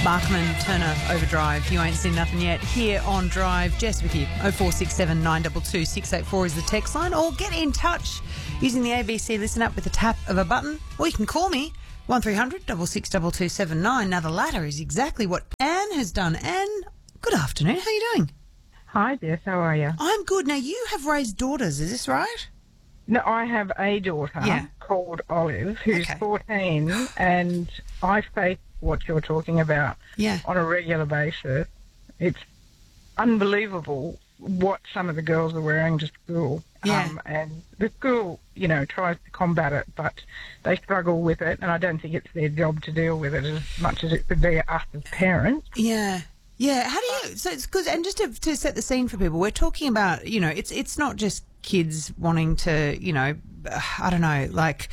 Barkman, Turner, Overdrive. You ain't seen nothing yet. Here on Drive, Jess with you. 0467 922 684 is the text line. Or get in touch using the ABC Listen Up with the tap of a button. Or you can call me, 1300 662279. Now, the latter is exactly what Anne has done. Anne, good afternoon. How are you doing? Hi, Jess. How are you? I'm good. Now, you have raised daughters. Is this right? No, I have a daughter called Olive who's 14, and I face what you're talking about on a regular basis. It's unbelievable what some of the girls are wearing to school. And the school, tries to combat it, but they struggle with it, and I don't think it's their job to deal with it as much as it could be us as parents. Yeah. Yeah, how do you... So it's good, and just to set the scene for people, we're talking about, it's not just kids wanting to, I don't know, like...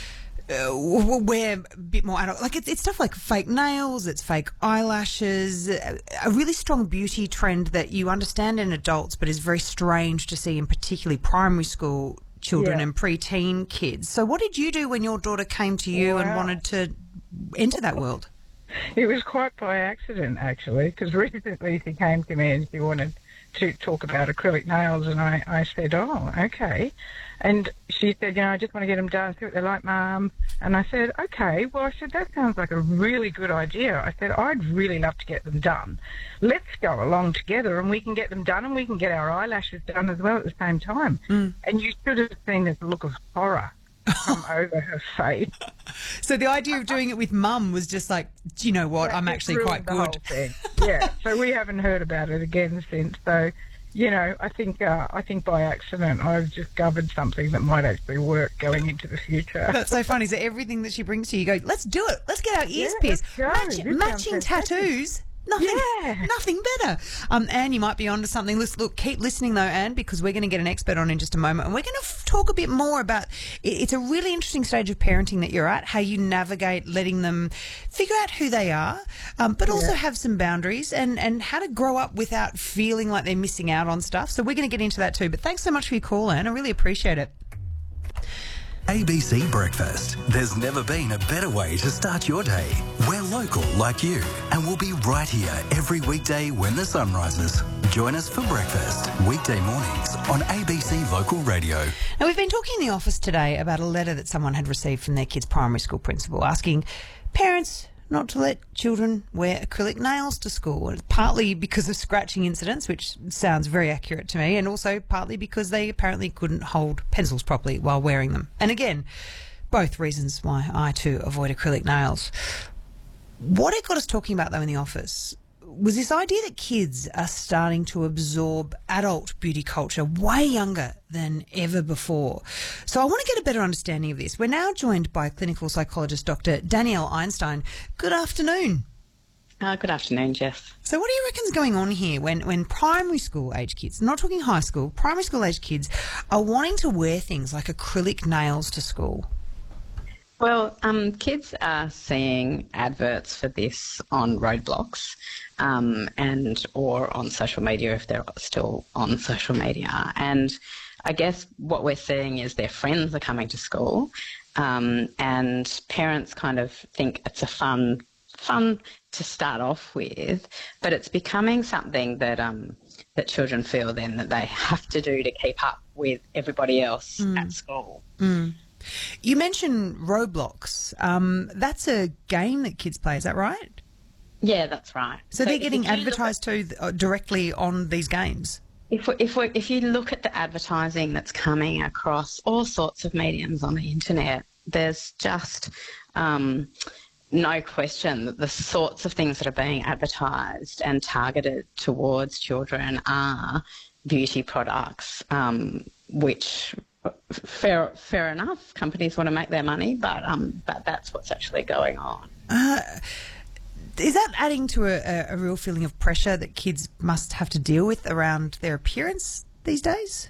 wear a bit more adult, like it's stuff like fake nails, it's fake eyelashes, a really strong beauty trend that you understand in adults but is very strange to see in particularly primary school children and preteen kids. So what did you do when your daughter came to you and wanted to enter that world? It was quite by accident, actually, because recently she came to me and she wanted to talk about acrylic nails, and I said, oh, okay. And she said, I just want to get them done, see what they're like, Mum. And I said, okay. Well, I said, that sounds like a really good idea. I said, I'd really love to get them done. Let's go along together and we can get them done and we can get our eyelashes done as well at the same time. And you should have seen this look of horror come over her face. So the idea of doing it with Mum was just like, do you know what, I'm actually quite good. So we haven't heard about it again since. So, I think by accident I've discovered something that might actually work going into the future. That's so funny. So everything that she brings to you, you go, let's do it. Let's get our ears pierced. Matching tattoos. Nothing better. Anne, you might be onto something. Look, keep listening though, Anne, because we're going to get an expert on in just a moment, and we're going to talk a bit more about. It's a really interesting stage of parenting that you're at. How you navigate letting them figure out who they are, but also have some boundaries, and how to grow up without feeling like they're missing out on stuff. So we're going to get into that too. But thanks so much for your call, Anne. I really appreciate it. ABC Breakfast. There's never been a better way to start your day. We're local like you, and we'll be right here every weekday when the sun rises. Join us for breakfast, weekday mornings on ABC Local Radio. Now, we've been talking in the office today about a letter that someone had received from their kid's primary school principal asking parents not to let children wear acrylic nails to school, and partly because of scratching incidents, which sounds very accurate to me, and also partly because they apparently couldn't hold pencils properly while wearing them. And again, both reasons why I too avoid acrylic nails. What it got us talking about though in the office was this idea that kids are starting to absorb adult beauty culture way younger than ever before. So I want to get a better understanding of this. We're now joined by clinical psychologist Dr. Danielle Einstein. Good afternoon. Good afternoon, Jess. So what do you reckon's going on here when primary school age kids, not talking high school, primary school age kids are wanting to wear things like acrylic nails to school? Well, kids are seeing adverts for this on roadblocks or on social media if they're still on social media. And I guess what we're seeing is their friends are coming to school and parents kind of think it's a fun to start off with, but it's becoming something that that children feel then that they have to do to keep up with everybody else at school. You mentioned Roblox. That's a game that kids play, is that right? Yeah, that's right. So they're getting advertised to directly on these games? If you look at the advertising that's coming across all sorts of mediums on the internet, there's just no question that the sorts of things that are being advertised and targeted towards children are beauty products, which... Fair enough. Companies want to make their money, but that's what's actually going on. Is that adding to a real feeling of pressure that kids must have to deal with around their appearance these days?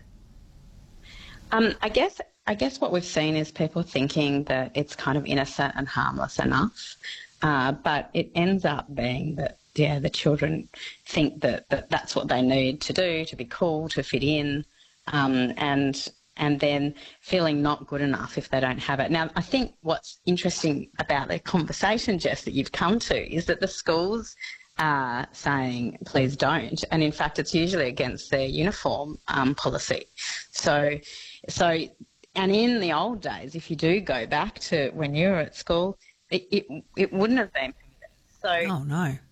I guess what we've seen is people thinking that it's kind of innocent and harmless enough, but it ends up being that the children think that that's what they need to do to be cool, to fit in, and and then feeling not good enough if they don't have it. Now, I think what's interesting about the conversation, Jess, that you've come to is that the schools are saying, please don't. And in fact, it's usually against their uniform policy. So, and in the old days, if you do go back to when you were at school, it wouldn't have been permitted. So, Oh, no.